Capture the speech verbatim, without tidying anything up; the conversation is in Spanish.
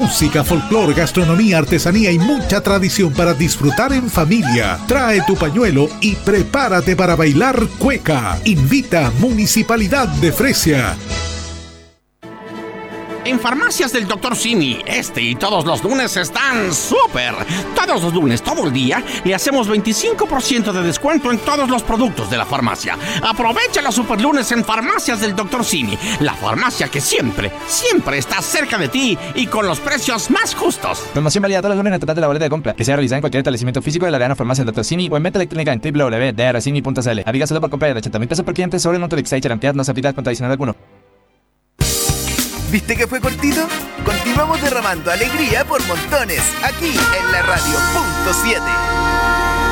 música, folclor, gastronomía, artesanía y mucha tradición para disfrutar en familia. Trae tu pañuelo y prepárate para bailar cueca. Invita Municipalidad de Fresia. En Farmacias del doctor Simi, este y todos los lunes están súper. Todos los lunes, todo el día, le hacemos veinticinco por ciento de descuento en todos los productos de la farmacia. Aprovecha los super lunes en Farmacias del doctor Simi, la farmacia que siempre, siempre está cerca de ti y con los precios más justos. Promoción válida todos los lunes en el total de la boleta de compra, que sea realizada en cualquier establecimiento físico de la Arena Farmacia del doctor Simi o en venta electrónica en w w w punto d r simi punto c l. Aviga solo por compra de ochenta mil pesos por cliente sobre Nutrilix, Cherampiat, no se aplica con adicional alguno. ¿Viste que fue cortito? Continuamos derramando alegría por montones, aquí en la radio punto siete.